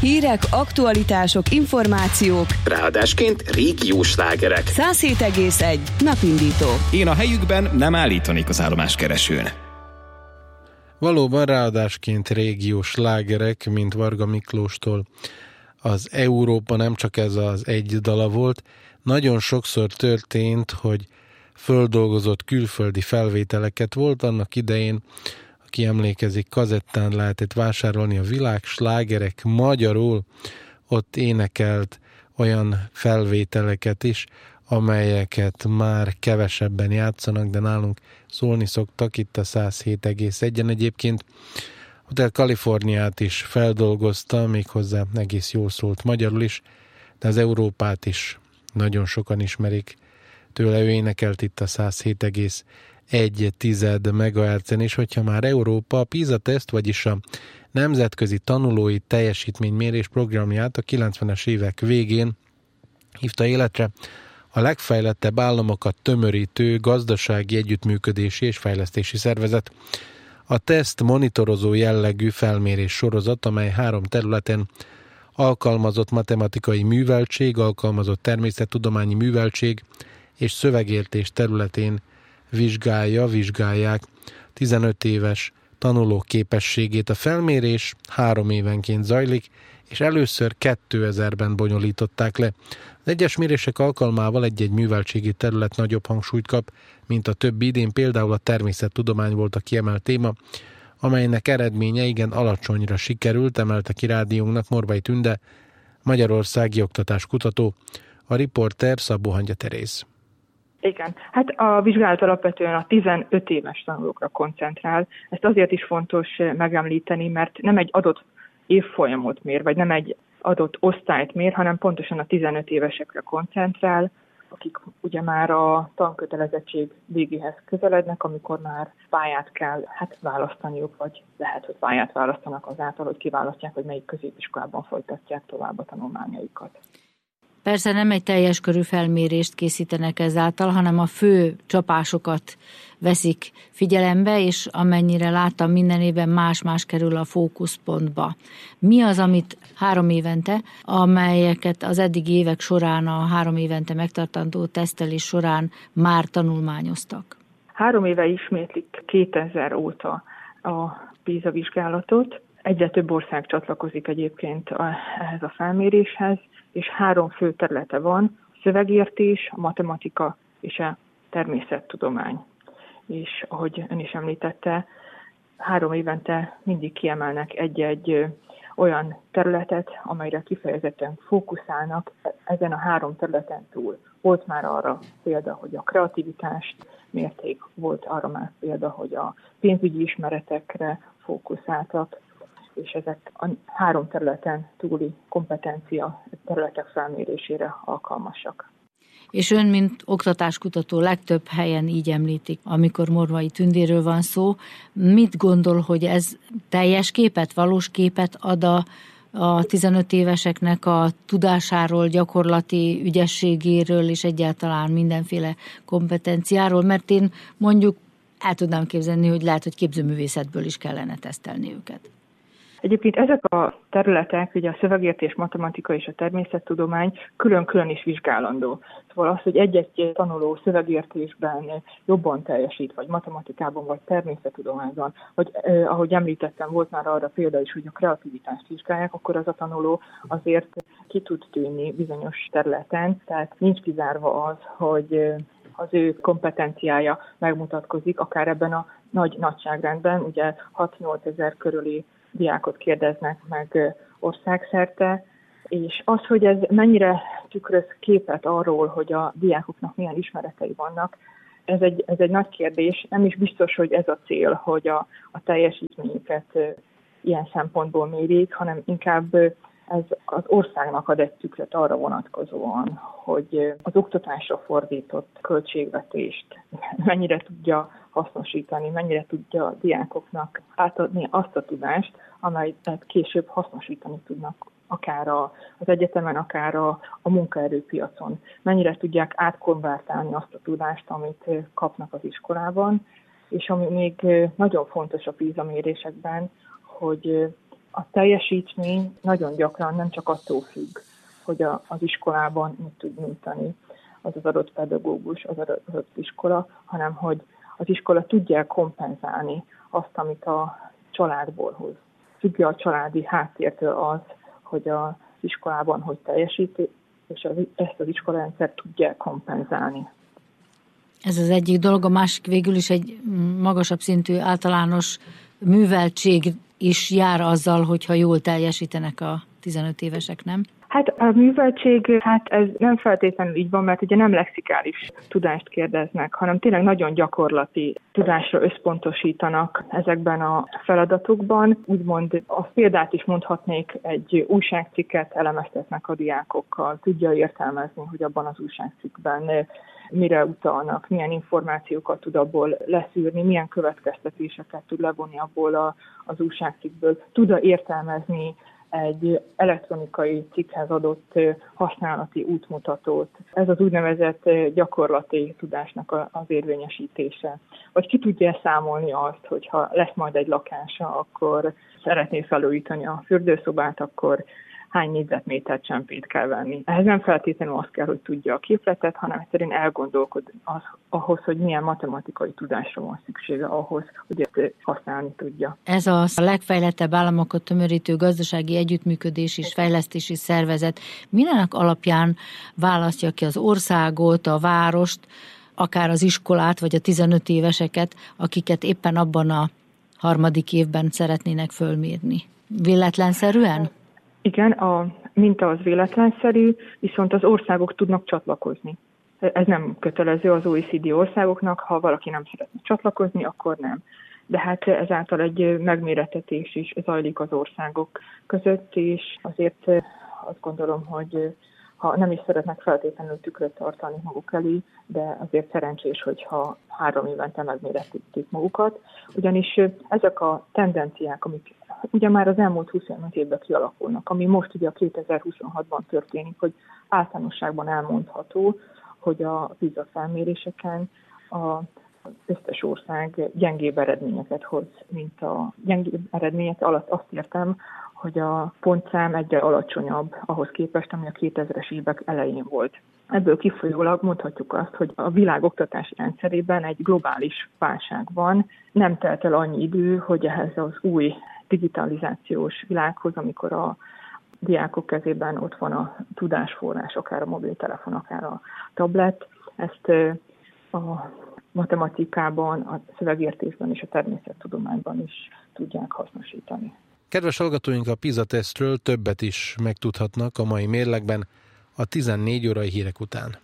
Hírek, aktualitások, információk. Ráadásként régiós slágerek. 107,1 napindító. Én a helyükben nem állítanék az állomáskeresőn. Valóban ráadásként régiós slágerek, mint Varga Miklóstól. Az Európa nem csak ez az egy dala volt. Nagyon sokszor történt, hogy földolgozott külföldi felvételeket volt annak idején, aki emlékezik, kazettán lehetett vásárolni a világ slágerek magyarul, ott énekelt olyan felvételeket is, amelyeket már kevesebben játszanak, de nálunk szólni szoktak itt a 107,1-en. Egyébként Hotel Kaliforniát is feldolgozta, méghozzá egész jól szólt magyarul is, de az Európát is nagyon sokan ismerik tőle. Ő énekelt itt a 107,1 MHz-en, és hogyha már Európa, a PISA teszt, vagyis a Nemzetközi Tanulói Teljesítménymérés programját a 90-es évek végén hívta életre, a legfejlettebb államokat tömörítő gazdasági együttműködési és fejlesztési szervezet. A teszt monitorozó jellegű felmérés sorozat, amely 3 területen, alkalmazott matematikai műveltség, alkalmazott természettudományi műveltség és szövegértés területén vizsgálják 15 éves tanulók képességét. A felmérés 3 évenként zajlik, és először 2000-ben bonyolították le. Az egyes mérések alkalmával egy-egy műveltségi terület nagyobb hangsúlyt kap, mint a többi. Idén például a természettudomány volt a kiemelt téma, amelynek eredménye igen alacsonyra sikerült, emelte ki rádiónknak Morvai Tünde, magyarországi oktatáskutató, a riporter Szabó Hangya Teréz. Igen, hát a vizsgálat alapvetően a 15 éves tanulókra koncentrál. Ezt azért is fontos megemlíteni, mert nem egy adott évfolyamot mér, vagy nem egy adott osztályt mér, hanem pontosan a 15 évesekre koncentrál, akik ugye már a tankötelezettség végéhez közelednek, amikor már pályát kell választaniuk, vagy lehet, hogy pályát választanak azáltal, hogy kiválasztják, hogy melyik középiskolában folytatják tovább a tanulmányaikat. Persze nem egy teljes körű felmérést készítenek ezáltal, hanem a fő csapásokat veszik figyelembe, és amennyire láttam, minden évben más-más kerül a fókuszpontba. Mi az, amit 3 évente, amelyeket az eddigi évek során, a 3 évente megtartandó tesztelés során már tanulmányoztak? 3 éve ismétlik 2000 óta a PISA vizsgálatot. Egyre több ország csatlakozik egyébként ehhez a felméréshez, és 3 fő területe van: a szövegértés, a matematika és a természettudomány. És ahogy ön is említette, 3 évente mindig kiemelnek egy-egy olyan területet, amelyre kifejezetten fókuszálnak ezen a 3 területen túl. Volt már arra példa, hogy a kreativitást mérték, volt arra már példa, hogy a pénzügyi ismeretekre fókuszáltak, és ezek a 3 területen túli kompetencia területek felmérésére alkalmasak. És ön, mint oktatáskutató, legtöbb helyen így említik, amikor Morvai Tündéről van szó. Mit gondol, hogy ez teljes képet, valós képet ad a 15 éveseknek a tudásáról, gyakorlati ügyességéről és egyáltalán mindenféle kompetenciáról? Mert én mondjuk el tudnám képzelni, hogy lehet, hogy képzőművészetből is kellene tesztelni őket. Egyébként ezek a területek, ugye a szövegértés, matematika és a természettudomány külön-külön is vizsgálandó. Szóval az, hogy egy-egy tanuló szövegértésben jobban teljesít, vagy matematikában, vagy természettudományban, vagy ahogy említettem, volt már arra példa is, hogy a kreativitást vizsgálják, akkor az a tanuló azért ki tud tűnni bizonyos területen, tehát nincs kizárva az, hogy az ő kompetenciája megmutatkozik, akár ebben a nagy nagyságrendben, ugye 6-8 ezer körüli diákot kérdeznek meg országszerte, és az, hogy ez mennyire tükröz képet arról, hogy a diákoknak milyen ismeretei vannak, ez egy nagy kérdés. Nem is biztos, hogy ez a cél, hogy a teljesítményüket ilyen szempontból mérik, hanem inkább ez az országnak ad egy tükröt arra vonatkozóan, hogy az oktatásra fordított költségvetést mennyire tudja hasznosítani, mennyire tudja a diákoknak átadni azt a tudást, amelyet később hasznosítani tudnak akár az egyetemen, akár a munkaerőpiacon. Mennyire tudják átkonvertálni azt a tudást, amit kapnak az iskolában, és ami még nagyon fontos a PISA mérésekben, hogy A teljesítmény nagyon gyakran nem csak attól függ, hogy az iskolában mit tud nyújtani az adott pedagógus, az adott iskola, hanem hogy az iskola tudja kompenzálni azt, amit a családból hoz. Függ a családi háttértől az, hogy az iskolában hogy teljesít, és ezt az iskolarendszer tudja kompenzálni. Ez az egyik dolog, a másik végül is egy magasabb szintű általános műveltség is jár azzal, hogyha jól teljesítenek a 15 évesek, nem? Hát a műveltség, ez nem feltétlenül így van, mert ugye nem lexikális tudást kérdeznek, hanem tényleg nagyon gyakorlati tudásra összpontosítanak ezekben a feladatokban. Úgymond a példát is mondhatnék, egy újságcikket elemeztetnek a diákokkal, tudja értelmezni, hogy abban az újságcikkben mire utalnak, milyen információkat tud abból leszűrni, milyen következtetéseket tud levonni abból az újságcikkből, tud értelmezni egy elektronikai cikkhez adott használati útmutatót. Ez az úgynevezett gyakorlati tudásnak az érvényesítése. Vagy ki tudja számolni azt, hogyha lesz majd egy lakása, akkor szeretné felújítani a fürdőszobát, akkor hány négyzetméter csempét kell venni. Ehhez nem feltétlenül azt kell, hogy tudja a képletet, hanem egyszerűen elgondolkod ahhoz, hogy milyen matematikai tudásra van szüksége ahhoz, hogy ezt használni tudja. Ez a legfejlettebb államokat tömörítő gazdasági együttműködés és fejlesztési szervezet mindenek alapján választja ki az országot, a várost, akár az iskolát, vagy a 15 éveseket, akiket éppen abban a harmadik évben szeretnének fölmérni. Véletlenszerűen? Igen, a minta az véletlenszerű, viszont az országok tudnak csatlakozni. Ez nem kötelező az OECD országoknak, ha valaki nem szeretne csatlakozni, akkor nem. De hát ezáltal egy megmérettetés is zajlik az országok között, és azért azt gondolom, hogy ha nem is szeretnek feltétlenül tükröt tartani maguk elé, de azért szerencsés, hogyha 3 évente megmérettetik magukat, ugyanis ezek a tendenciák, amik ugye már az elmúlt 25 évben kialakulnak, ami most ugye a 2026-ban történik, hogy általánosságban elmondható, hogy a PISA felméréseken az összes ország gyengébb eredményeket hoz, mint a gyengébb eredmények alatt azt értem, hogy a pontszám egyre alacsonyabb ahhoz képest, ami a 2000-es évek elején volt. Ebből kifolyólag mondhatjuk azt, hogy a világ oktatási rendszerében egy globális válság van. Nem telt el annyi idő, hogy ehhez az új digitalizációs világhoz, amikor a diákok kezében ott van a tudásforrás, akár a mobiltelefon, akár a tablet, ezt a matematikában, a szövegértésben és a természettudományban is tudják hasznosítani. Kedves hallgatóink, a PISA-tesztről többet is megtudhatnak a mai mérlegben a 14 órai hírek után.